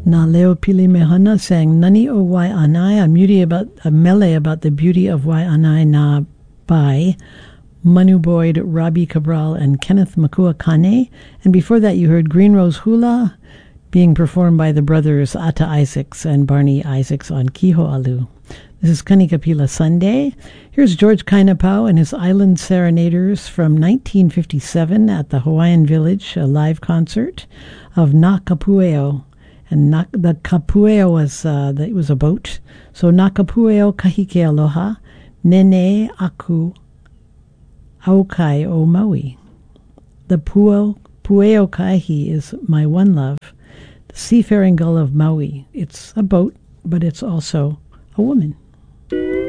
Na Leopili Mehana sang Nani o Waianae, a melee about the beauty of Waianae na by Manu Boyd, Robbie Cabral, and Kenneth Makua Kane. And before that, you heard Green Rose Hula being performed by the brothers Ata Isaacs and Barney Isaacs on Kiho'alu. This is Kanikapila Sunday. Here's George Kainapau and his Island Serenaders from 1957 at the Hawaiian Village, a live concert of Na Kapueo. And the Kapueo was a boat. So Na Kapueo Kahike Aloha, Nene Aku Aukai o Maui. The Pueo Kahi is my one love, the seafaring gull of Maui. It's a boat, but it's also a woman.